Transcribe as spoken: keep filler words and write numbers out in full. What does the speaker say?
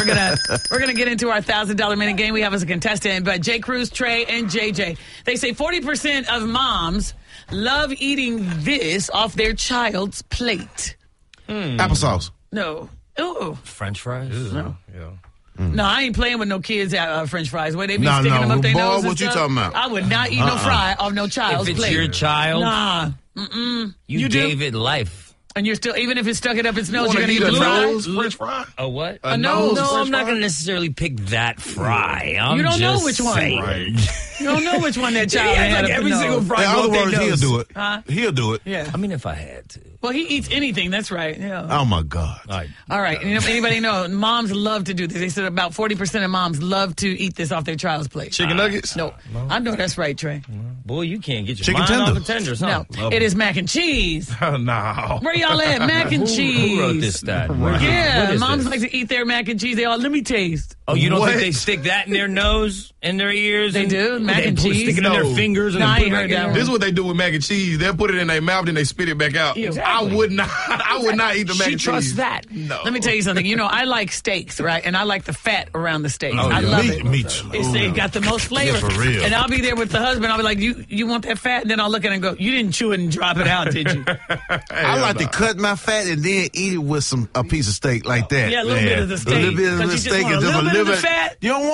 we're gonna we're gonna get into our thousand dollar minute game. We have as a contestant, but J. Cruz, Trey, and J J. They say forty percent of moms love eating this off their child's plate. Mm. Applesauce. No. Ooh. French fries. No. Yeah. Mm. No, I ain't playing with no kids at uh, French fries. Where they be nah, sticking no, them up their boy, nose and what stuff. you talking about? I would not eat uh-uh. no fry off no child's if it's plate. your child, nah. Mm-mm. You, you gave do? it life. And you're still, even if it's stuck it up its nose, you you're going to eat eat the a fry? nose French fry? A what? A, a nose? nose No, French I'm not fry? going to necessarily pick that fry. I'm You don't know just which one. saying. Right. You don't know which one that child Yeah, had like up every the single nose. fry. In other words, he'll do it. Huh? He'll do it. Yeah. I mean, if I had to. Well, he eats anything. That's right. Yeah. Oh, my God. All right. All right. You know, anybody know? Moms love to do this. They said about forty percent of moms love to eat this off their child's plate. Chicken nuggets? No. no. I know that's right, Trey. Boy, you can't get your Chicken mind tenders. off of tenders, huh? No. It is mac and cheese. Oh, no. Where y'all at? Mac and Who, cheese. who wrote this stat? Yeah. What is Moms this? like to eat their mac and cheese. They all, let me taste. Oh, you don't What? think they stick that in their nose, in their ears? They and, do, mac they and put- cheese? Stick it in No. their fingers and No, then I put ain't it heard back that in one. This is what they do with mac and cheese. They'll put it in their mouth and they spit it back out. Exactly. I would not. I would not eat the mac She and trusts cheese. that. No. Let me tell you something. You know, I like steaks, right? And I like the fat around the steak. Oh, I yeah. love me, it. me too. It's, it got the most flavor. Yeah, for real. And I'll be there with the husband. I'll be like, you you want that fat? And then I'll look at it and go, you didn't chew it and drop it out, did you? I like to cut my fat and then eat it with some a piece of steak like that. Yeah, a little bit of the A steak. little bit of 'Cause the you just steak want and a just little a bit of little the fat. You don't want